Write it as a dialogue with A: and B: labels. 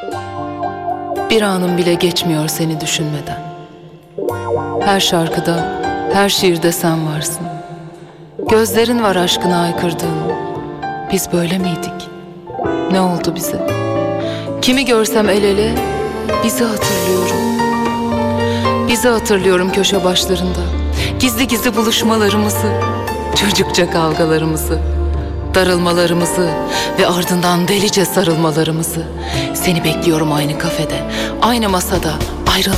A: Bir anım bile geçmiyor seni düşünmeden. Her şarkıda, her şiirde sen varsın. Gözlerin var aşkına aykırdığın. Biz böyle miydik? Ne oldu bize? Kimi görsem el ele, bizi hatırlıyorum. Bizi hatırlıyorum köşe başlarında. Gizli gizli buluşmalarımızı, çocukça kavgalarımızı, darılmalarımızı ve ardından delice sarılmalarımızı. Seni bekliyorum aynı kafede, aynı masada, ayrılma.